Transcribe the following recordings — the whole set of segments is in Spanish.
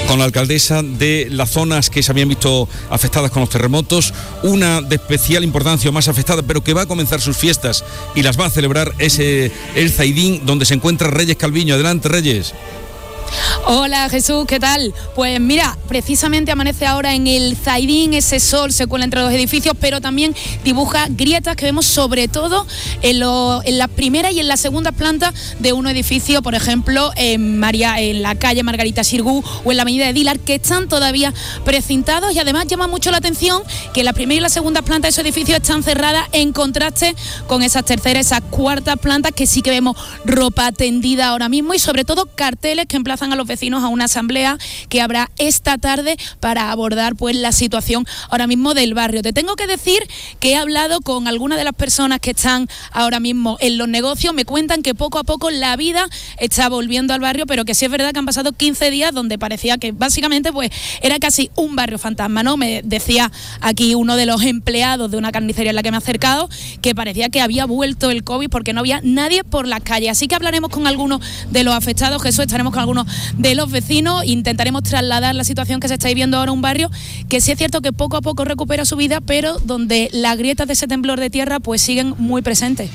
con la alcaldesa de las zonas que se habían visto afectadas con los terremotos. Una de especial importancia, más afectada, pero que va a comenzar sus fiestas y las va a celebrar, es el Zaidín, donde se encuentra Reyes Calviño. Adelante, Reyes. Hola Jesús, ¿qué tal? Pues mira, precisamente amanece ahora en el Zaidín, ese sol se cuela entre los edificios, pero también dibuja grietas que vemos sobre todo en la primera y en la segunda planta de un edificio, por ejemplo, en la calle Margarita Xirgu o en la avenida de Dilar, que están todavía precintados, y además llama mucho la atención que la primera y la segunda planta de esos edificios están cerradas, en contraste con esas terceras, esas cuartas plantas que sí que vemos ropa tendida ahora mismo, y sobre todo carteles que emplazan a los vecinos a una asamblea que habrá esta tarde para abordar pues la situación ahora mismo del barrio. Te tengo que decir que he hablado con algunas de las personas que están ahora mismo en los negocios, me cuentan que poco a poco la vida está volviendo al barrio, pero que sí es verdad que han pasado 15 días donde parecía que básicamente pues era casi un barrio fantasma, ¿no? Me decía aquí uno de los empleados de una carnicería en la que me he acercado que parecía que había vuelto el COVID porque no había nadie por las calles. Así que hablaremos con algunos de los afectados, Jesús, estaremos con algunos de los vecinos, intentaremos trasladar la situación que se está viviendo ahora a un barrio que sí es cierto que poco a poco recupera su vida, pero donde las grietas de ese temblor de tierra pues siguen muy presentes.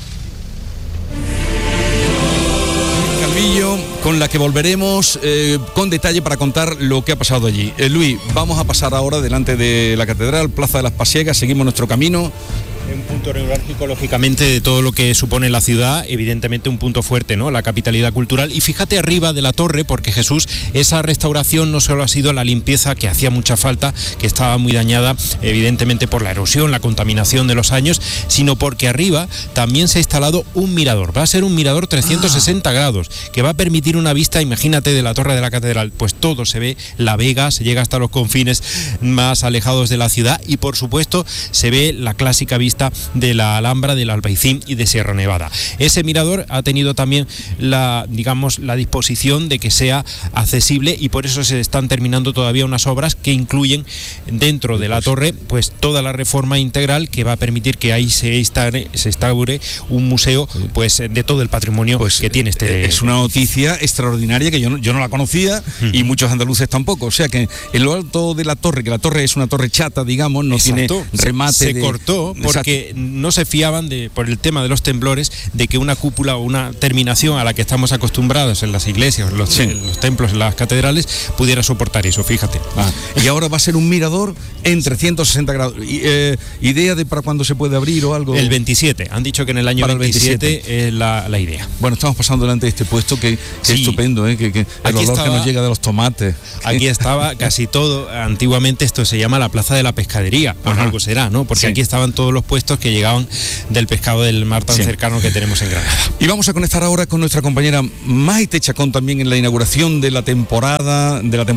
Calvillo, con la que volveremos con detalle para contar lo que ha pasado allí. Luis, vamos a pasar ahora delante de la catedral, Plaza de las Pasiegas, seguimos nuestro camino. Un punto neurálgico, lógicamente, de todo lo que supone la ciudad, evidentemente un punto fuerte, ¿no? La capitalidad cultural. Y fíjate arriba de la torre, porque Jesús, esa restauración no solo ha sido la limpieza, que hacía mucha falta, que estaba muy dañada, evidentemente por la erosión, la contaminación de los años, sino porque arriba también se ha instalado un mirador. Va a ser un mirador 360 grados, que va a permitir una vista, imagínate, de la torre de la catedral, pues todo se ve, la vega, se llega hasta los confines más alejados de la ciudad, y por supuesto se ve la clásica vista de la Alhambra, del Albaicín y de Sierra Nevada. Ese mirador ha tenido también la disposición de que sea accesible, y por eso se están terminando todavía unas obras que incluyen dentro de la torre pues toda la reforma integral que va a permitir que ahí se instaure un museo pues de todo el patrimonio pues, que tiene este. Es una noticia extraordinaria que yo no la conocía y muchos andaluces tampoco. O sea que en lo alto de la torre, que la torre es una torre chata, digamos, no Exacto. tiene remate. Se cortó porque no se fiaban por el tema de los temblores de que una cúpula o una terminación a la que estamos acostumbrados en las iglesias, en los templos, en las catedrales, pudiera soportar eso, fíjate. Y ahora va a ser un mirador en 360 grados. ¿Idea de para cuándo se puede abrir o algo? El 27, han dicho que en el año 27 es la idea. Bueno, estamos pasando delante de este puesto que es estupendo, que el olor que nos llega de los tomates. Aquí estaba casi todo. Antiguamente esto se llama la Plaza de la Pescadería, por algo será, ¿no? Porque aquí estaban todos los puestos que llegaban del pescado del mar tan cercano que tenemos en Granada. Y vamos a conectar ahora con nuestra compañera Maite Chacón, también en la inauguración de la temporada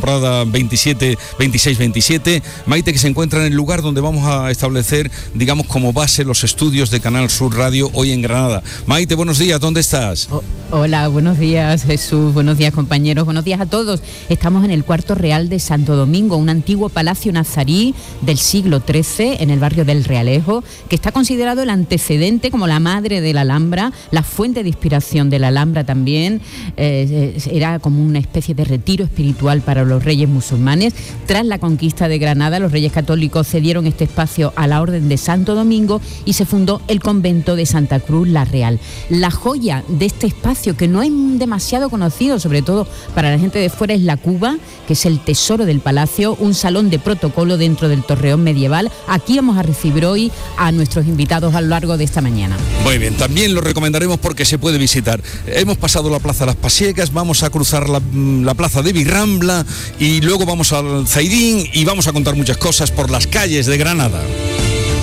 26-27. Maite, que se encuentra en el lugar donde vamos a establecer, digamos, como base los estudios de Canal Sur Radio hoy en Granada. Maite, buenos días, ¿dónde estás? Hola, buenos días Jesús, buenos días compañeros, buenos días a todos. Estamos en el Cuarto Real de Santo Domingo, un antiguo palacio nazarí del siglo XIII en el barrio del Realejo, que está considerado el antecedente como la madre de la Alhambra, la fuente de inspiración de la Alhambra también. Era como una especie de retiro espiritual para los reyes musulmanes. Tras la conquista de Granada, los reyes católicos cedieron este espacio a la Orden de Santo Domingo y se fundó el convento de Santa Cruz la Real. La joya de este espacio, que no es demasiado conocido, sobre todo para la gente de fuera, es la cuba, que es el tesoro del palacio, un salón de protocolo dentro del torreón medieval. Aquí vamos a recibir hoy a nuestros invitados a lo largo de esta mañana. Muy bien, también lo recomendaremos porque se puede visitar. Hemos pasado la Plaza de las Pasiegas, vamos a cruzar la Plaza de Virrambla y luego vamos al Zaidín y vamos a contar muchas cosas por las calles de Granada.